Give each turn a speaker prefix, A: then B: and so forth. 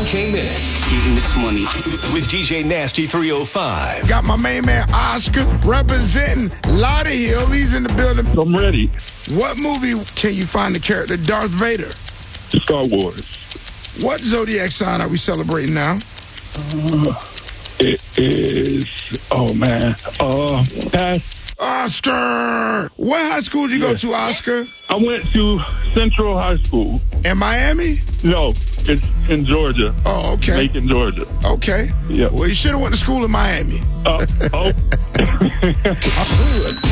A: 1K minutes. Getting this money. With DJ Nasty 305.
B: Got my main man Oscar representing Lauderhill. He's in the building.
C: I'm ready.
B: What movie can you find the character Darth Vader?
C: Star Wars.
B: What zodiac sign are we celebrating now?
C: It is, pass.
B: Oscar! What high school did you go to, Oscar?
C: I went to Central High School.
B: In Miami?
C: No, it's in Georgia.
B: Oh, okay.
C: Macon, Georgia.
B: Okay.
C: Yeah.
B: Well, you should have went to school in Miami.
C: Oh.